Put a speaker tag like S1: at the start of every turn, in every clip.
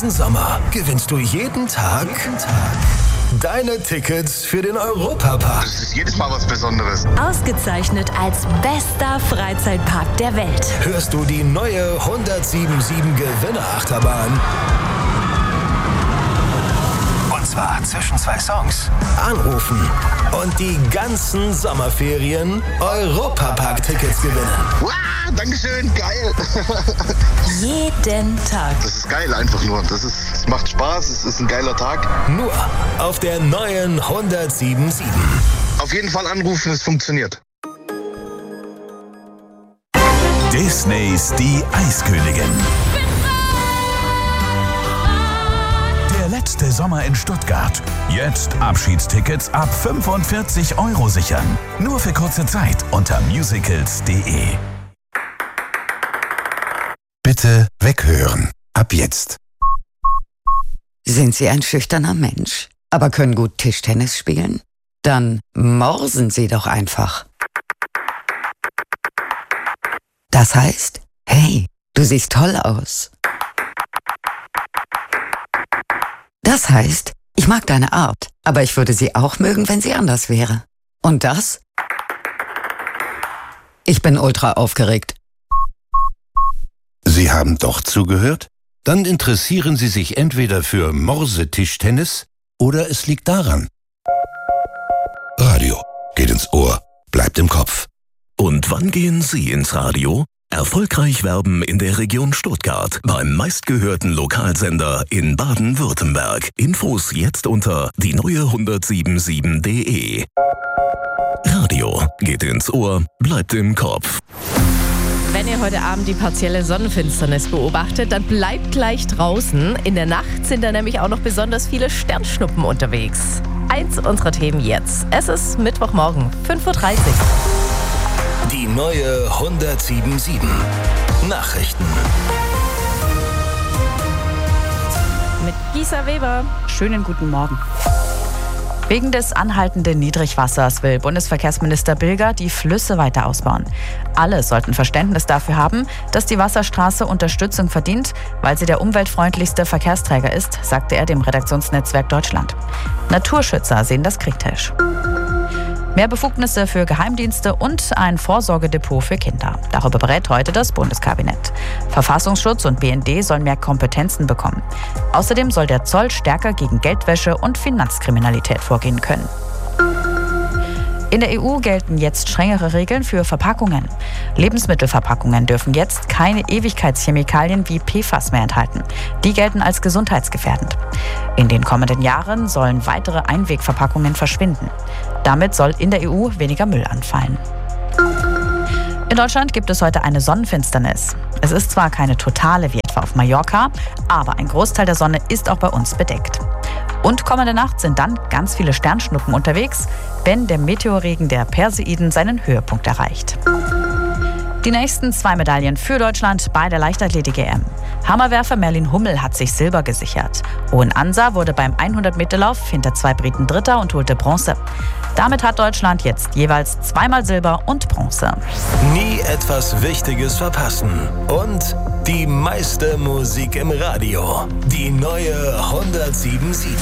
S1: Diesen Sommer gewinnst du jeden Tag deine Tickets für den Europapark.
S2: Das ist jedes Mal was Besonderes.
S3: Ausgezeichnet als bester Freizeitpark der Welt.
S1: Hörst du die neue 1077 Gewinnerachterbahn? Und zwar zwischen 2 Songs. Anrufen und die ganzen Sommerferien Europapark-Tickets gewinnen.
S2: Wow, Dankeschön, geil.
S3: Jeden Tag.
S2: Das ist geil einfach nur. Das macht Spaß, es ist ein geiler Tag.
S1: Nur auf der neuen 1077.
S2: Auf jeden Fall anrufen, es funktioniert.
S4: Disneys Die Eiskönigin. Der letzte Sommer in Stuttgart. Jetzt Abschiedstickets ab 45 € sichern. Nur für kurze Zeit unter musicals.de.
S5: Bitte weghören. Ab jetzt.
S6: Sind Sie ein schüchterner Mensch, aber können gut Tischtennis spielen? Dann morsen Sie doch einfach. Das heißt, hey, du siehst toll aus. Das heißt, ich mag deine Art, aber ich würde sie auch mögen, wenn sie anders wäre. Und das? Ich bin ultra aufgeregt.
S5: Sie haben doch zugehört? Dann interessieren Sie sich entweder für Morsetischtennis oder es liegt daran. Radio geht ins Ohr, bleibt im Kopf.
S4: Und wann gehen Sie ins Radio? Erfolgreich werben in der Region Stuttgart beim meistgehörten Lokalsender in Baden-Württemberg. Infos jetzt unter die neue1077.de. Radio geht ins Ohr, bleibt im Kopf.
S7: Wenn ihr heute Abend die partielle Sonnenfinsternis beobachtet, dann bleibt gleich draußen. In der Nacht sind da nämlich auch noch besonders viele Sternschnuppen unterwegs. Eins unserer Themen jetzt. Es ist Mittwochmorgen, 5:30 Uhr.
S1: Die neue 1077. Nachrichten.
S7: Mit Gisa Weber.
S8: Schönen guten Morgen. Wegen des anhaltenden Niedrigwassers will Bundesverkehrsminister Bilger die Flüsse weiter ausbauen. Alle sollten Verständnis dafür haben, dass die Wasserstraße Unterstützung verdient, weil sie der umweltfreundlichste Verkehrsträger ist, sagte er dem Redaktionsnetzwerk Deutschland. Naturschützer sehen das kritisch. Mehr Befugnisse für Geheimdienste und ein Vorsorgedepot für Kinder. Darüber berät heute das Bundeskabinett. Verfassungsschutz und BND sollen mehr Kompetenzen bekommen. Außerdem soll der Zoll stärker gegen Geldwäsche und Finanzkriminalität vorgehen können. In der EU gelten jetzt strengere Regeln für Verpackungen. Lebensmittelverpackungen dürfen jetzt keine Ewigkeitschemikalien wie PFAS mehr enthalten. Die gelten als gesundheitsgefährdend. In den kommenden Jahren sollen weitere Einwegverpackungen verschwinden. Damit soll in der EU weniger Müll anfallen. In Deutschland gibt es heute eine Sonnenfinsternis. Es ist zwar keine totale wie etwa auf Mallorca, aber ein Großteil der Sonne ist auch bei uns bedeckt. Und kommende Nacht sind dann ganz viele Sternschnuppen unterwegs, wenn der Meteorregen der Perseiden seinen Höhepunkt erreicht. Die nächsten 2 Medaillen für Deutschland bei der Leichtathletik-EM. Hammerwerfer Merlin Hummel hat sich Silber gesichert. Owen Ansa wurde beim 100-Meter-Lauf hinter 2 Briten Dritter und holte Bronze. Damit hat Deutschland jetzt jeweils 2-mal Silber und Bronze.
S1: Nie etwas Wichtiges verpassen. Und die meiste Musik im Radio. Die neue 1077.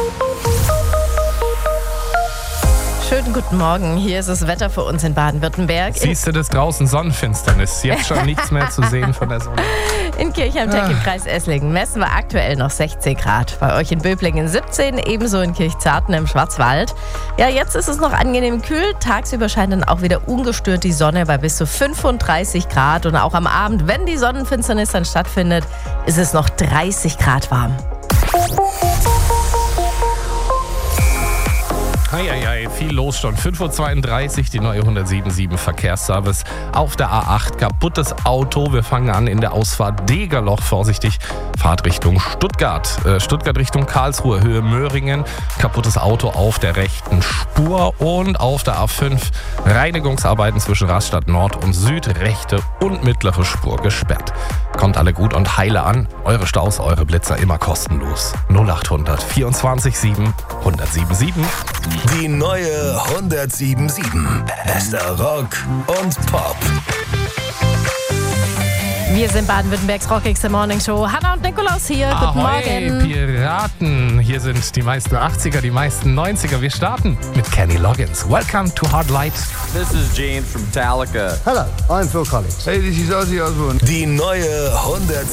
S7: Schönen guten Morgen, hier ist das Wetter für uns in Baden-Württemberg.
S9: Siehst du das draußen, Sonnenfinsternis? Jetzt schon nichts mehr zu sehen von der Sonne.
S7: In Kirchheimteck im Kreis Esslingen messen wir aktuell noch 16 Grad. Bei euch in Böblingen 17, ebenso in Kirchzarten im Schwarzwald. Ja, jetzt ist es noch angenehm kühl. Tagsüber scheint dann auch wieder ungestört die Sonne bei bis zu 35 Grad. Und auch am Abend, wenn die Sonnenfinsternis dann stattfindet, ist es noch 30 Grad warm.
S9: Eieiei, viel los schon. 5:32 Uhr, die neue 1077 Verkehrsservice auf der A8. Kaputtes Auto. Wir fangen an in der Ausfahrt Degerloch. Vorsichtig, Fahrt Richtung Stuttgart. Stuttgart Richtung Karlsruhe, Höhe Möhringen. Kaputtes Auto auf der rechten Spur. Und auf der A5 Reinigungsarbeiten zwischen Rastatt Nord und Süd. Rechte und mittlere Spur gesperrt. Kommt alle gut und heile an. Eure Staus, eure Blitzer immer kostenlos. 0800 24 7 1077.
S1: Die neue 1077. Bester Rock und Pop.
S7: Wir sind Baden-Württembergs rockigste Morningshow. Hannah und Nikolaus hier. Guten
S9: Ahoi,
S7: Morgen.
S9: Piraten. Hier sind die meisten 80er, die meisten 90er. Wir starten mit Kenny Loggins. Welcome to Hard Light.
S10: This is James from Metallica.
S11: Hello, I'm Phil Collins.
S2: Hey, this is Ozzy Osbourne.
S1: Die neue 100